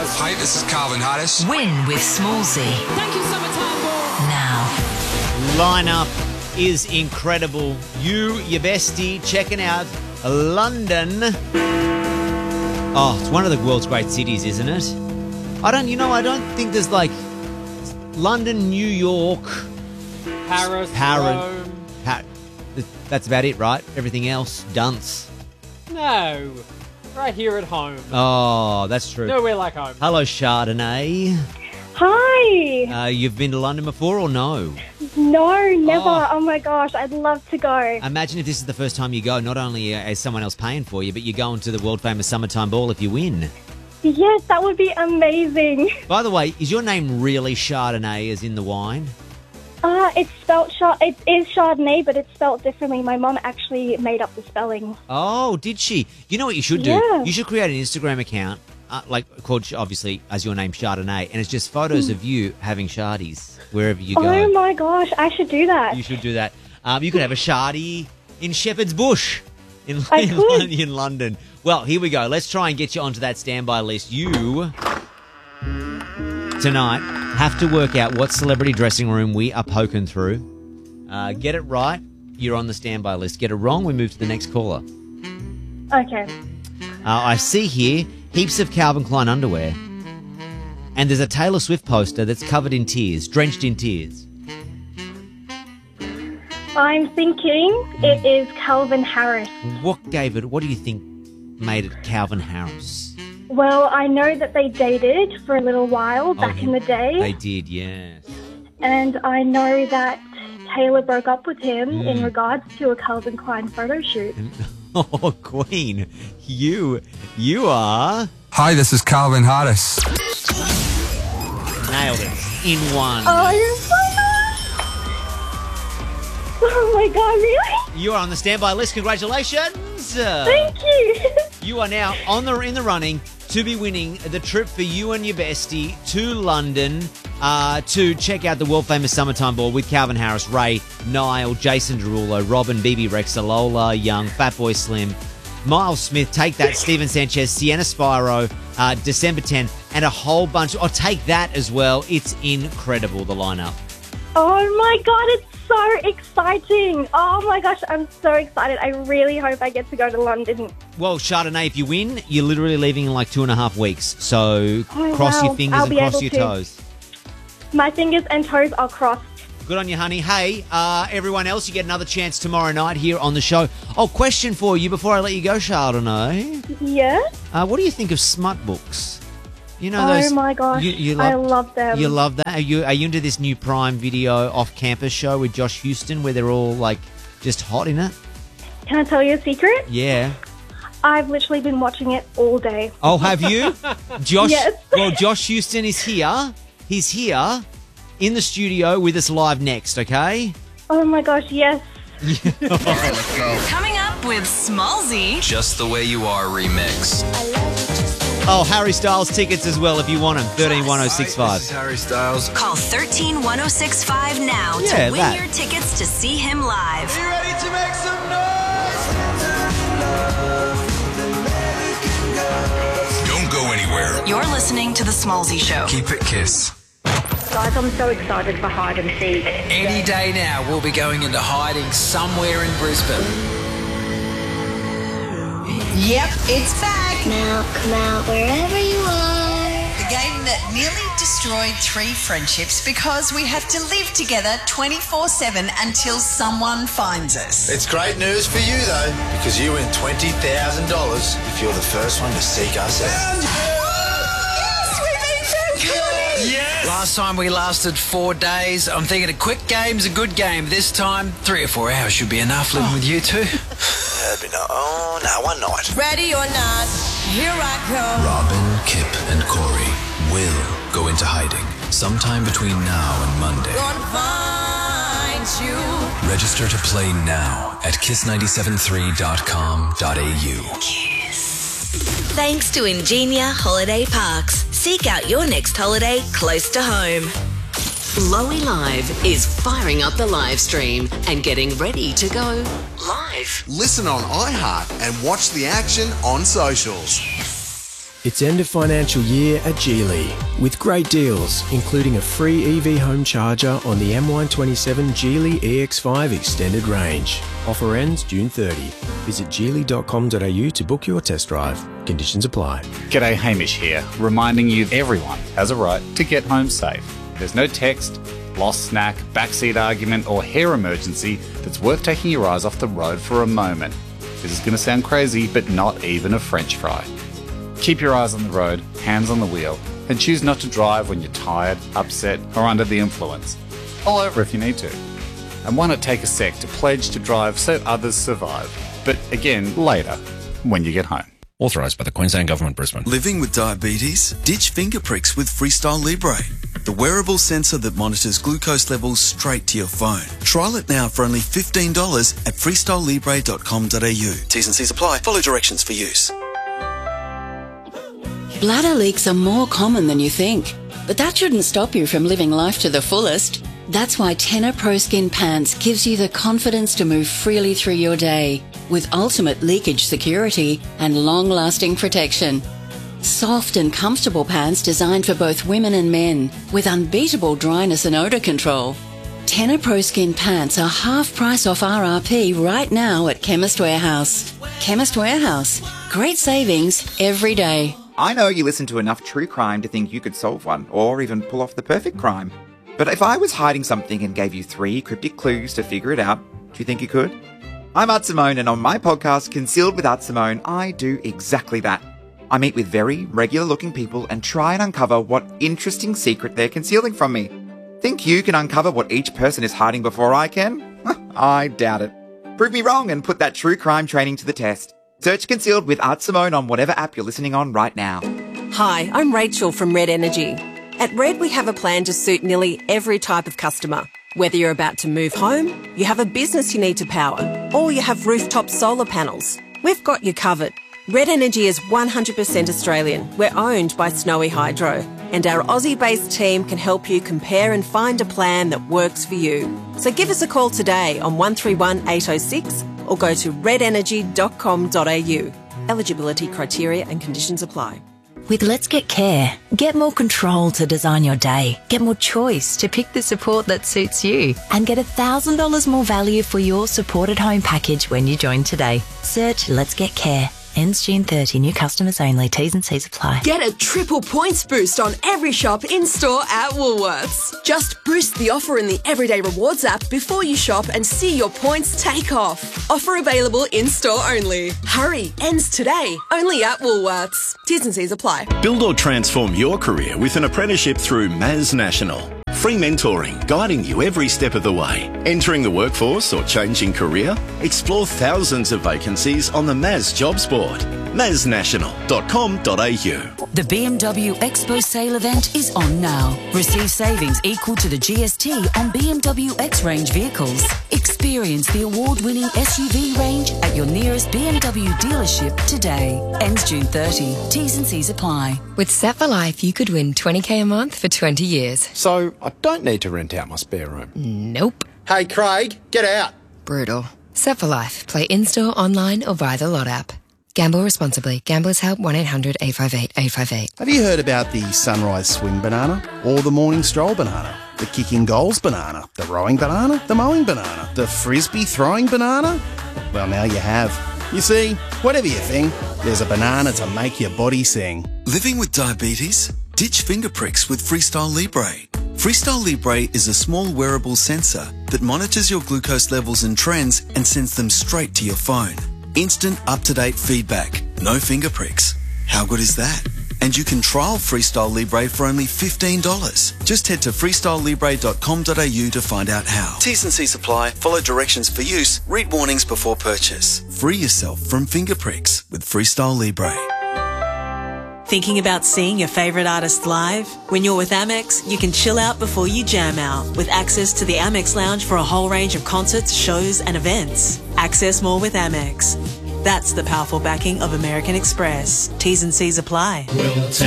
Stars. Hi, this is Calvin Harris. Win with Smallsy. Thank you, Summertime Ball. Now. Lineup is incredible. You, your bestie, checking out London. Oh, it's one of the world's great cities, isn't it? I don't think there's like London, New York, Paris, Paris. Rome. That's about it, right? Everything else, dunce. No. Right here at home. Oh, that's true. Nowhere like home. Hello, Chardonnay. Hi. You've been to London before or no? No, never. Oh my gosh, I'd love to go. Imagine if this is the first time you go, not only is someone else paying for you, but you're going to the world-famous Summertime Ball if you win. Yes, that would be amazing. By the way, is your name really Chardonnay as in the wine? It's spelt it is Chardonnay, but it's spelt differently. My mum actually made up the spelling. Oh, did she? You know what you should do? Yeah. You should create an Instagram account, called, obviously, as your name, Chardonnay, and it's just photos of you having shardies wherever you go. Oh my gosh, I should do that. You should do that. You could have a shardy in Shepherd's Bush in London. Well, here we go. Let's try and get you onto that standby list. You, tonight, have to work out what celebrity dressing room we are poking through. Get it right, you're on the standby list. Get it wrong, we move to the next caller. Okay. I see here heaps of Calvin Klein underwear. And there's a Taylor Swift poster that's covered in tears, drenched in tears. I'm thinking it is Calvin Harris. What do you think made it Calvin Harris? Well, I know that they dated for a little while back in the day. They did, yes. And I know that Taylor broke up with him in regards to a Calvin Klein photo shoot. Oh, Queen, you are... Hi, this is Calvin Harris. Nailed it. In one. Oh, you're so nice. Oh my God, really? You are on the standby list. Congratulations. Thank you. You are now in the running to be winning the trip for you and your bestie to London to check out the world-famous Summertime Ball with Calvin Harris, Ray, Niall, Jason Derulo, Robin, BB Rexa, Lola Young, Fatboy Slim, Miles Smith, Take That, Steven Sanchez, Sienna Spyro, December 10, and a whole bunch. Oh, Take That as well. It's incredible, the lineup. Oh my God, it's so exciting. Oh my gosh, I'm so excited. I really hope I get to go to London. Well, Chardonnay, if you win, you're literally leaving in like 2.5 weeks. So cross your fingers and cross your toes. My fingers and toes are crossed. Good on you, honey. Hey, everyone else, you get another chance tomorrow night here on the show. Oh, question for you before I let you go, Chardonnay. Yeah? What do you think of smut books? You know those. Oh my gosh, I love them. You love that? Are you into this new Prime Video off-campus show with Josh Houston where they're all like just hot in it? Can I tell you a secret? Yeah. I've literally been watching it all day. Oh, have you? Josh? Yes. Well, Josh Houston is here. He's here in the studio with us live next, okay? Oh my gosh, yes. All right, let's go. Coming up with Smallsy. Just the Way You Are remix. Oh, Harry Styles tickets as well if you want them. 131065. Hi, this is Harry Styles. Call 131065 now Yeah, to win that. your tickets to see him live. You ready to make some noise? Don't go anywhere. You're listening to The Smallsy Show. Keep it Kiss. Guys, I'm so excited for hide and seek. Any day now, we'll be going into hiding somewhere in Brisbane. Yep, it's back. Now come out wherever you are. The game that nearly destroyed 3 friendships because we have to live together 24/7 until someone finds us. It's great news for you, though, because you win $20,000 if you're the first one to seek us out. Yes! Last time we lasted 4 days. I'm thinking a quick game's a good game. This time, 3 or 4 hours should be enough living with you two. One night. Ready or not, here I come. Robin, Kip, and Corey will go into hiding sometime between now and Monday. Gonna find you. Register to play now at kiss973.com.au. Thanks to Ingenia Holiday Parks. Seek out your next holiday close to home. Lowy Live is firing up the live stream and getting ready to go live. Listen on iHeart and watch the action on socials. It's end of financial year at Geely, with great deals, including a free EV home charger on the M127 Geely EX5 Extended Range. Offer ends June 30. Visit geely.com.au to book your test drive. Conditions apply. G'day, Hamish here, reminding you everyone has a right to get home safe. There's no text, lost snack, backseat argument or hair emergency that's worth taking your eyes off the road for a moment. This is going to sound crazy, but not even a French fry. Keep your eyes on the road, hands on the wheel, and choose not to drive when you're tired, upset, or under the influence. Pull over if you need to. And why not take a sec to pledge to drive so others survive? But again, later, when you get home. Authorised by the Queensland Government, Brisbane. Living with diabetes? Ditch finger pricks with Freestyle Libre, the wearable sensor that monitors glucose levels straight to your phone. Trial it now for only $15 at freestylelibre.com.au. T's and C's apply. Follow directions for use. Bladder leaks are more common than you think, but that shouldn't stop you from living life to the fullest. That's why Tenor Pro Skin Pants gives you the confidence to move freely through your day with ultimate leakage security and long-lasting protection. Soft and comfortable pants designed for both women and men with unbeatable dryness and odour control. Tenor Pro Skin Pants are half price off RRP right now at Chemist Warehouse. Chemist Warehouse. Great savings every day. I know you listen to enough true crime to think you could solve one, or even pull off the perfect crime. But if I was hiding something and gave you 3 cryptic clues to figure it out, do you think you could? I'm Art Simone, and on my podcast, Concealed with Art Simone, I do exactly that. I meet with very regular-looking people and try and uncover what interesting secret they're concealing from me. Think you can uncover what each person is hiding before I can? I doubt it. Prove me wrong and put that true crime training to the test. Search Concealed with Art Simone on whatever app you're listening on right now. Hi, I'm Rachel from Red Energy. At Red, we have a plan to suit nearly every type of customer. Whether you're about to move home, you have a business you need to power, or you have rooftop solar panels, we've got you covered. Red Energy is 100% Australian. We're owned by Snowy Hydro, and our Aussie-based team can help you compare and find a plan that works for you. So give us a call today on 131 806 or go to redenergy.com.au. Eligibility criteria and conditions apply. With Let's Get Care, get more control to design your day, get more choice to pick the support that suits you, and get $1,000 more value for your supported home package when you join today. Search Let's Get Care. Ends June 30. New customers only. T's and C's apply. Get a triple points boost on every shop in-store at Woolworths. Just boost the offer in the Everyday Rewards app before you shop and see your points take off. Offer available in-store only. Hurry, ends today. Only at Woolworths. T's and C's apply. Build or transform your career with an apprenticeship through Maz National. Free mentoring, guiding you every step of the way. Entering the workforce or changing career? Explore thousands of vacancies on the Maz Jobs Board. maznational.com.au. The BMW Expo sale event is on now. Receive savings equal to the GST on BMW X-Range vehicles. Experience the award-winning SUV range at your nearest BMW dealership today. Ends June 30. T's and C's apply. With Set for Life, you could win $20,000 a month for 20 years. So I don't need to rent out my spare room. Nope. Hey, Craig, get out. Brutal. Set for Life. Play in-store, online, or via the Lot app. Gamble responsibly. Gamblers Help 1-800-858-858. Have you heard about the sunrise swim banana? Or the morning stroll banana? The kicking goals banana? The rowing banana? The mowing banana? The frisbee throwing banana? Well, now you have. You see, whatever you think, there's a banana to make your body sing. Living with diabetes? Ditch finger pricks with Freestyle Libre. Freestyle Libre is a small wearable sensor that monitors your glucose levels and trends and sends them straight to your phone. Instant, up-to-date feedback. No finger pricks. How good is that? And you can trial Freestyle Libre for only $15. Just head to freestylelibre.com.au to find out how. T's and C's apply. Follow directions for use. Read warnings before purchase. Free yourself from finger pricks with Freestyle Libre. Thinking about seeing your favourite artist live? When you're with Amex, you can chill out before you jam out with access to the Amex Lounge for a whole range of concerts, shows and events. Access more with Amex. That's the powerful backing of American Express. T's and C's apply.